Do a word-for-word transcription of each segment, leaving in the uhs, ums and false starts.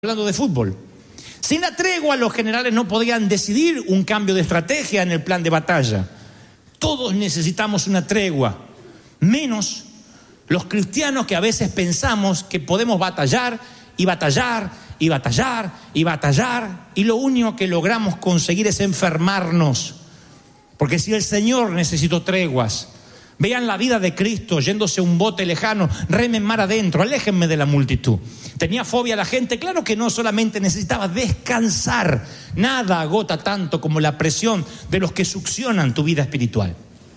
hablando de fútbol. Sin la tregua, los generales no podían decidir un cambio de estrategia en el plan de batalla. Todos necesitamos una tregua, menos los cristianos que a veces pensamos que podemos batallar y batallar y batallar y batallar y lo único que logramos conseguir es enfermarnos. Porque si el Señor necesitó treguas, vean la vida de Cristo yéndose a un bote lejano, remen mar adentro, aléjenme de la multitud. ¿Tenía fobia a la gente? Claro que no, solamente necesitaba descansar. Nada agota tanto como la presión de los que succionan tu vida espiritual.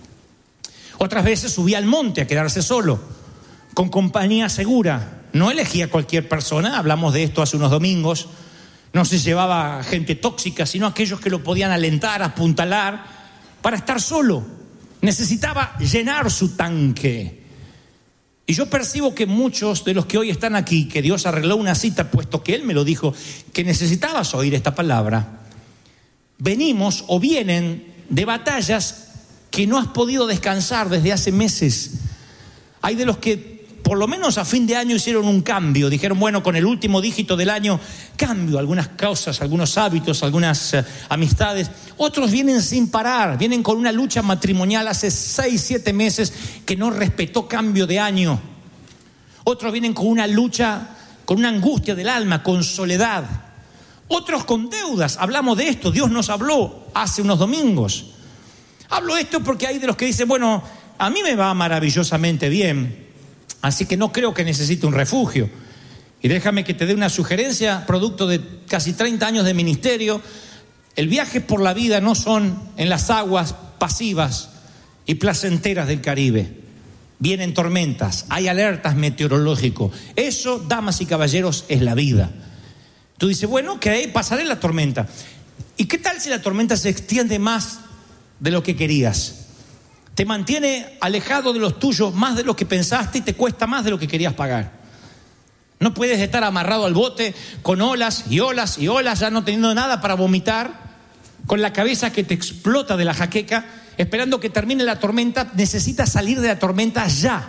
Otras veces subía al monte a quedarse solo, con compañía segura. No elegía cualquier persona, hablamos de esto hace unos domingos. No se llevaba gente tóxica, sino aquellos que lo podían alentar, apuntalar, para estar solo. Necesitaba llenar su tanque. Y yo percibo que muchos de los que hoy están aquí, que Dios arregló una cita, puesto que Él me lo dijo, que necesitabas oír esta palabra, venimos o vienen de batallas que no has podido descansar desde hace meses. Hay de los que por lo menos a fin de año hicieron un cambio, dijeron, bueno, con el último dígito del año cambio algunas cosas, algunos hábitos, algunas uh, amistades. Otros vienen sin parar, vienen con una lucha matrimonial hace seis, siete meses que no respetó cambio de año. Otros vienen con una lucha, con una angustia del alma, con soledad. Otros con deudas, hablamos de esto, Dios nos habló hace unos domingos. Hablo esto porque hay de los que dicen, bueno, a mí me va maravillosamente bien, así que no creo que necesite un refugio. Y déjame que te dé una sugerencia, producto de casi treinta años de ministerio. El viaje por la vida no son en las aguas pasivas y placenteras del Caribe. Vienen tormentas, hay alertas meteorológicas. Eso, damas y caballeros, es la vida. Tú dices, bueno, ok, pasaré la tormenta. ¿Y qué tal si la tormenta se extiende más de lo que querías? Te mantiene alejado de los tuyos más de lo que pensaste y te cuesta más de lo que querías pagar. No puedes estar amarrado al bote con olas y olas y olas, ya no teniendo nada para vomitar, con la cabeza que te explota de la jaqueca, esperando que termine la tormenta. Necesitas salir de la tormenta ya.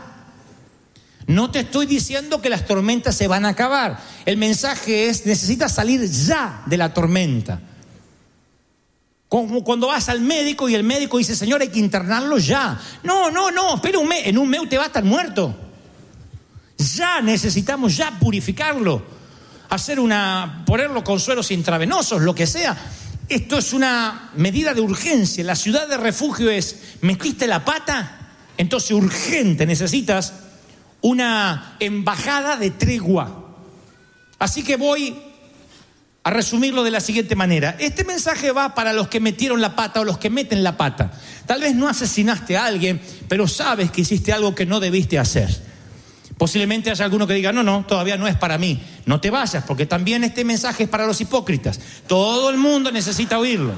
No te estoy diciendo que las tormentas se van a acabar. El mensaje es, necesitas salir ya de la tormenta. Como cuando vas al médico y el médico dice, señor, hay que internarlo ya. No, no, no, espera un mes, en un mes usted va a estar muerto. Ya necesitamos ya purificarlo, hacer una, ponerlo con sueros intravenosos, lo que sea. Esto es una medida de urgencia. La ciudad de refugio es, ¿metiste la pata? Entonces urgente, necesitas una embajada de tregua. Así que voy a resumirlo de la siguiente manera. Este mensaje va para los que metieron la pata o los que meten la pata. Tal vez no asesinaste a alguien, pero sabes que hiciste algo que no debiste hacer. Posiblemente haya alguno que diga, no, no, todavía no es para mí. No te vayas, porque también este mensaje es para los hipócritas. Todo el mundo necesita oírlo.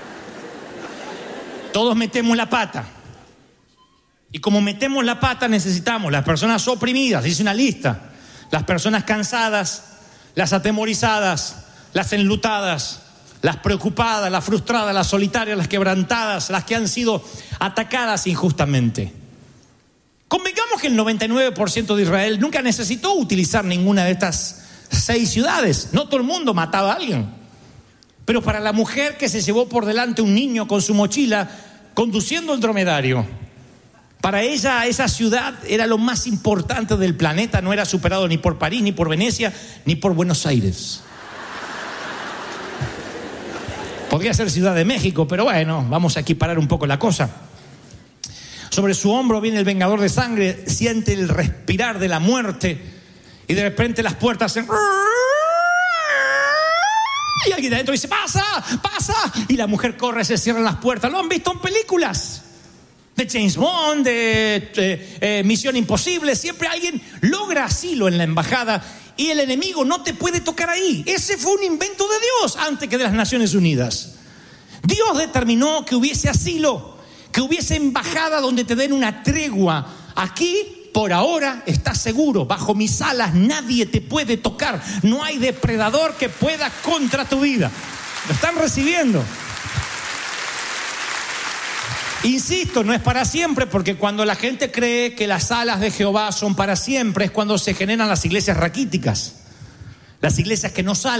Todos metemos la pata. Y como metemos la pata, necesitamos las personas oprimidas, dice una lista, las personas cansadas, las atemorizadas, las enlutadas, las preocupadas, las frustradas, las solitarias, las quebrantadas, las que han sido atacadas injustamente. Convengamos que el noventa y nueve por ciento de Israel nunca necesitó utilizar ninguna de estas seis ciudades. No todo el mundo mataba a alguien. Pero para la mujer que se llevó por delante un niño con su mochila conduciendo el dromedario, para ella esa ciudad era lo más importante del planeta. No era superado ni por París, ni por Venecia, ni por Buenos Aires. Podría ser Ciudad de México, pero bueno, vamos a equiparar un poco la cosa. Sobre su hombro viene el vengador de sangre, siente el respirar de la muerte y de repente las puertas se... Y alguien de adentro dice, pasa, pasa. Y la mujer corre, se cierran las puertas. Lo han visto en películas de James Bond, de, de eh, Misión Imposible. Siempre alguien logra asilo en la embajada y el enemigo no te puede tocar ahí. Ese fue un invento de Dios antes que de las Naciones Unidas. Dios determinó que hubiese asilo, que hubiese embajada donde te den una tregua. Aquí, por ahora, estás seguro. Bajo mis alas nadie te puede tocar. No hay depredador que pueda contra tu vida. Lo están recibiendo. Insisto, no es para siempre, porque cuando la gente cree que las alas de Jehová son para siempre es cuando se generan las iglesias raquíticas. Las iglesias que no salen